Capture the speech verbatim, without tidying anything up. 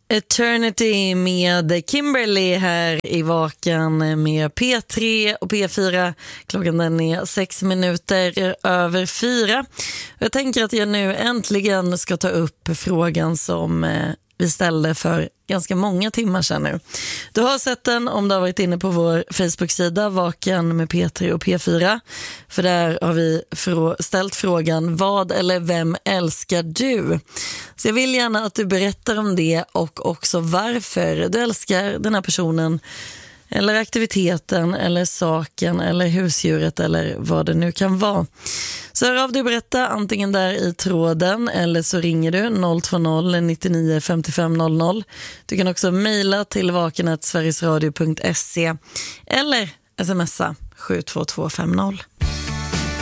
Eternity med Kimberly här i Vaken med P tre och P fyra. Klockan den är sex minuter över fyra. Jag tänker att jag nu äntligen ska ta upp frågan som eh, vi ställde för ganska många timmar sedan nu. Du har sett den om du har varit inne på vår Facebook-sida Vaken med P tre och P fyra. För där har vi frå- ställt frågan: vad eller vem älskar du? Så jag vill gärna att du berättar om det och också varför du älskar den här personen eller aktiviteten eller saken eller husdjuret eller vad det nu kan vara. Så hör av dig och berätta antingen där i tråden eller så ringer du noll två noll nittionio femtiofem noll noll. Du kan också mejla till vaken snabel-a sverigesradio punkt se eller smsa sju två två fem noll.